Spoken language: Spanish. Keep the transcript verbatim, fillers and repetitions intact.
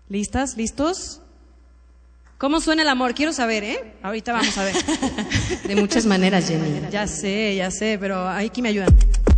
¿Listas? ¿Listos? ¿Cómo suena el amor? Quiero saber, ¿eh? Ahorita vamos a ver. De muchas maneras, Jenny. Ya sé, ya sé, pero aquí me ayudan.